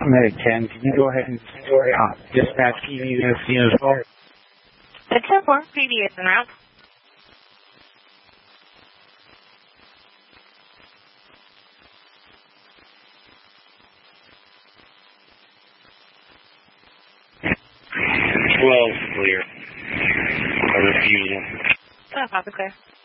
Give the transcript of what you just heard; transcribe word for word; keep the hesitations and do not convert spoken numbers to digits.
Medic ten, can you go ahead and uh, dispatch P D to the scene as well? It's ten four, P D is en route. twelve clear. A refusal. Oh, copy clear.